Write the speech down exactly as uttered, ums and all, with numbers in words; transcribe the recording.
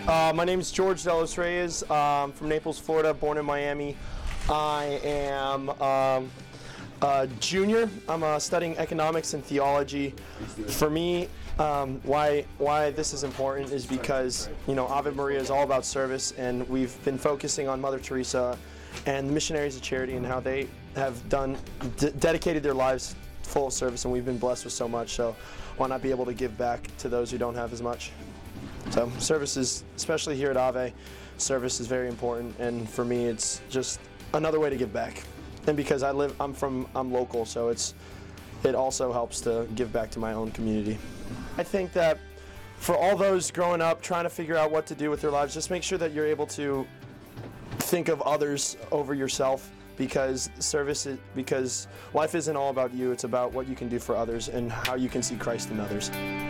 Uh, my name is George Delos Reyes. I'm from Naples, Florida, born in Miami. I am um, a junior. I'm uh, studying economics and theology. For me, um, why why this is important is because, you know, Ave Maria is all about service, and we've been focusing on Mother Teresa and the Missionaries of Charity and how they have done d dedicated their lives full of service, and we've been blessed with so much. So why not be able to give back to those who don't have as much? So service is, especially here at Ave, service is very important, and for me it's just another way to give back. And because I live, I'm from, I'm local, so it's, it also helps to give back to my own community. I think that for all those growing up trying to figure out what to do with their lives, just make sure that you're able to think of others over yourself, because service is, because life isn't all about you, it's about what you can do for others and how you can see Christ in others.